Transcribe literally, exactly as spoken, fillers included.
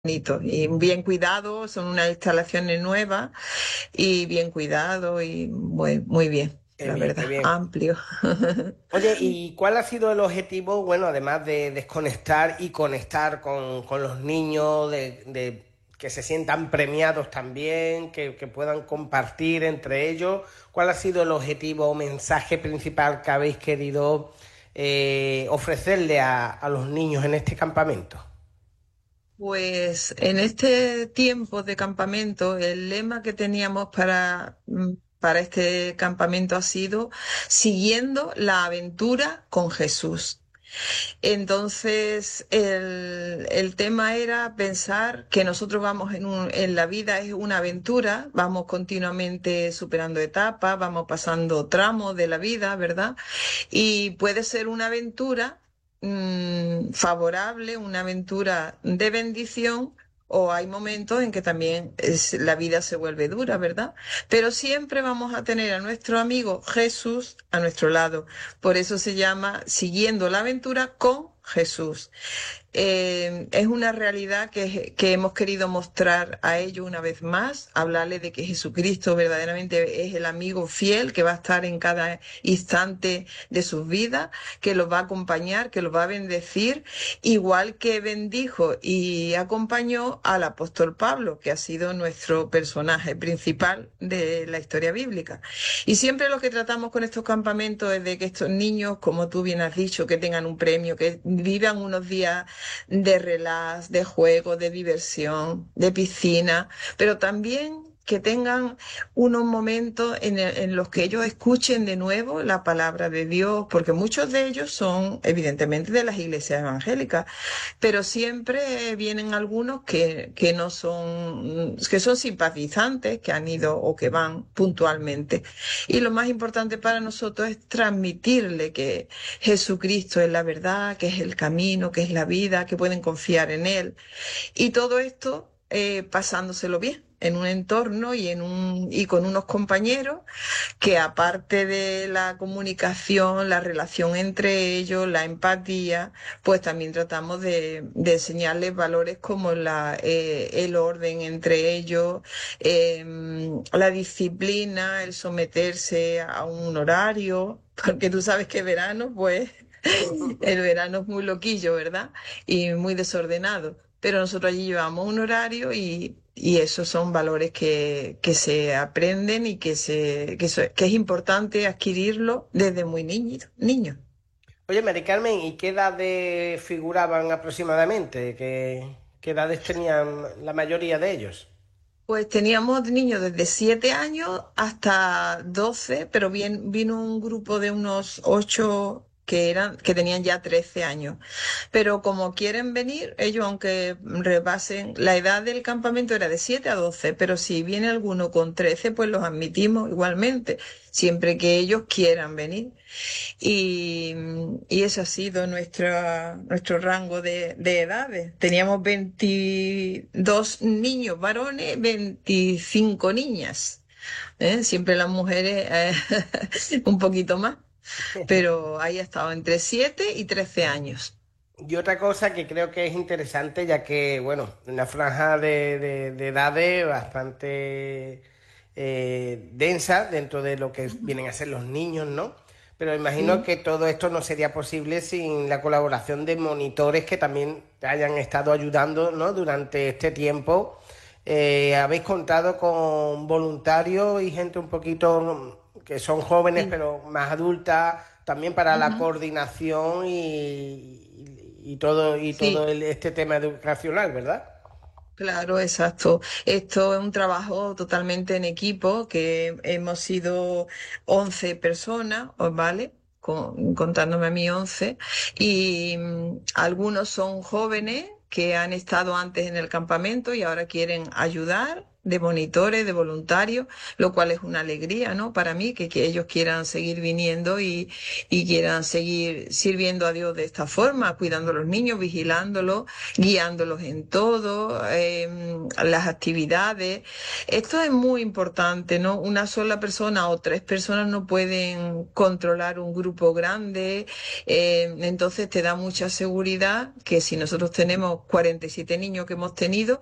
bonito y bien cuidado, son unas instalaciones nuevas y bien cuidado y muy, muy bien, Qué la bien, qué verdad, bien. amplio. Oye, ¿y cuál ha sido el objetivo, bueno, además de desconectar y conectar con, con los niños, de, de que se sientan premiados también, que, que puedan compartir entre ellos? ¿Cuál ha sido el objetivo o mensaje principal que habéis querido eh, ofrecerle a, a los niños en este campamento? Pues en este tiempo de campamento, el lema que teníamos para, mm, para este campamento ha sido siguiendo la aventura con Jesús. Entonces, el, el tema era pensar que nosotros vamos en un, en la vida es una aventura, vamos continuamente superando etapas, vamos pasando tramos de la vida, ¿verdad? Y puede ser una aventura mm, favorable, una aventura de bendición. O hay momentos en que también es- la vida se vuelve dura, ¿verdad? Pero siempre vamos a tener a nuestro amigo Jesús a nuestro lado. Por eso se llama Siguiendo la aventura con Jesús. Eh, es una realidad que, que hemos querido mostrar a ellos una vez más, hablarles de que Jesucristo verdaderamente es el amigo fiel que va a estar en cada instante de sus vidas, que los va a acompañar, que los va a bendecir, igual que bendijo y acompañó al apóstol Pablo, que ha sido nuestro personaje principal de la historia bíblica. Y siempre lo que tratamos con estos campamentos es de que estos niños, como tú bien has dicho, que tengan un premio, que vivan unos días de relax, de juego, de diversión, de piscina, pero también que tengan unos momentos en, el- en los que ellos escuchen de nuevo la palabra de Dios, porque muchos de ellos son evidentemente de las iglesias evangélicas, pero siempre vienen algunos que, que no son, que son simpatizantes, que han ido o que van puntualmente. Y lo más importante para nosotros es transmitirle que Jesucristo es la verdad, que es el camino, que es la vida, que pueden confiar en Él. Y todo esto eh, pasándoselo bien en un entorno y, en un, y con unos compañeros que aparte de la comunicación, la relación entre ellos, la empatía, pues también tratamos de, de enseñarles valores como la, eh, el orden entre ellos, eh, la disciplina, el someterse a un horario, porque tú sabes que verano, pues el verano es muy loquillo, ¿verdad? Y muy desordenado. Pero nosotros allí llevamos un horario y, y esos son valores que, que se aprenden y que, se, que, eso- que es importante adquirirlo desde muy niño, niño. Oye, Mari Carmen, ¿y qué edades figuraban aproximadamente? ¿Qué, qué edades tenían la mayoría de ellos? Pues teníamos niños desde siete años hasta doce, pero bien, vino un grupo de unos ocho que eran, que tenían ya trece años. Pero como quieren venir, ellos aunque rebasen, la edad del campamento era de siete a doce, pero si viene alguno con trece, pues los admitimos igualmente, siempre que ellos quieran venir. Y, y ese ha sido nuestra, nuestro rango de, de edades. Teníamos veintidós niños varones, veinticinco niñas. ¿Eh? Siempre las mujeres eh, un poquito más, pero ahí ha estado entre siete y trece años. Y otra cosa que creo que es interesante, ya que, bueno, una franja de, de- de edades bastante eh, densa dentro de lo que vienen a ser los niños, ¿no? Pero imagino Sí. que todo esto no sería posible sin la colaboración de monitores que también te hayan estado ayudando, ¿no? Durante este tiempo. Eh, ¿habéis contado con voluntarios y gente un poquito que son jóvenes Sí. pero más adultas también para la Ujú. coordinación y, y todo, y todo Sí. el- este tema educacional, ¿verdad? Claro, exacto. Esto es un trabajo totalmente en equipo, que hemos sido once personas, ¿os ¿vale? Con- contándome a mí once, y mm, algunos son jóvenes que han estado antes en el campamento y ahora quieren ayudar, de monitores, de voluntarios, lo cual es una alegría, ¿no? Para mí, que, que ellos quieran seguir viniendo y, y quieran seguir sirviendo a Dios de esta forma, cuidando a los niños, vigilándolos, guiándolos en todo, eh, las actividades. Esto es muy importante, ¿no? Una sola persona o tres personas no pueden controlar un grupo grande, eh, entonces te da mucha seguridad que si nosotros tenemos cuarenta y siete niños que hemos tenido,